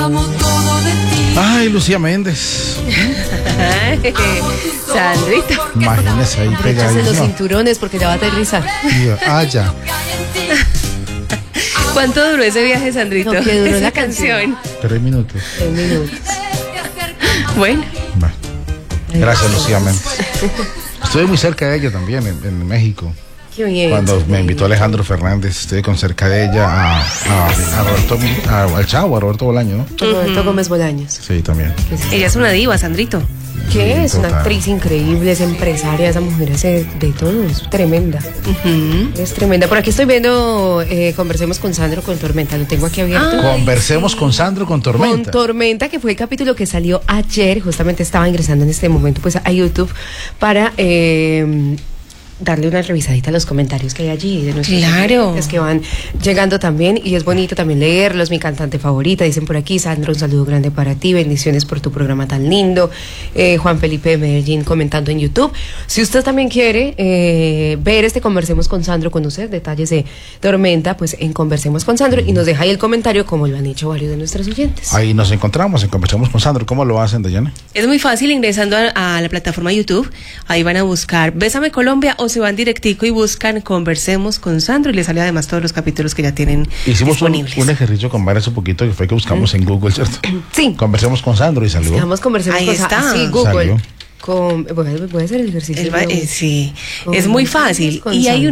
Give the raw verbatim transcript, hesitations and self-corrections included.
Ay, Lucía Méndez. Sandrito. Imagínese ahí Recháse los pegadito. cinturones porque ya va a aterrizar. Ah, ya. ¿Cuánto duró ese viaje, Sandrito? No, que duró Esa la canción. Tres minutos. Tres minutos. Bueno. Bueno. Gracias, Lucía Méndez. Estuve muy cerca de ella también, en, en México. Qué bien. Cuando me invitó Alejandro Fernández, estuve con cerca de ella a, a, a Roberto, a, al Chavo, a Roberto Bolaño, ¿no? Roberto uh-huh. Gómez Bolaños. Sí, también. Ella es una diva, Sandrito. ¿Qué? Sí, Es una total. actriz increíble, es empresaria, esa mujer hace de todo, es tremenda. Uh-huh. Es tremenda. Por aquí estoy viendo, eh, conversemos con Sandro con Tormenta, lo tengo aquí abierto. Ah. Conversemos sí. con Sandro con Con Tormenta. Tormenta, que fue el capítulo que salió ayer, justamente estaba ingresando en este momento pues a YouTube para eh, darle una revisadita a los comentarios que hay allí de nuestros Claro. oyentes que van llegando también, y es bonito también leerlos. Mi cantante favorita, dicen por aquí. Sandro, un saludo grande para ti, bendiciones por tu programa tan lindo. eh, Juan Felipe de Medellín comentando en YouTube. Si usted también quiere eh, ver este Conversemos con Sandro, conocer detalles de Tormenta, pues en Conversemos con Sandro, y nos deja ahí el comentario como lo han hecho varios de nuestros oyentes. Ahí nos encontramos en Conversemos con Sandro. ¿Cómo lo hacen, Dayana? Es muy fácil ingresando a, a la plataforma YouTube. Ahí van a buscar Bésame Colombia, o se van directico y buscan Conversemos con Sandro, y les sale además todos los capítulos que ya tienen Hicimos un, disponibles. un ejercicio con varios un poquito que fue que buscamos en Google, ¿cierto? Sí. Conversemos con Sandro y salió. Estamos Conversemos Ahí con está. Sa- sí, Google. Salió. Con, voy, a, voy a hacer el ejercicio. El ba- de- eh, sí, es muy fácil. con Y hay Sandro.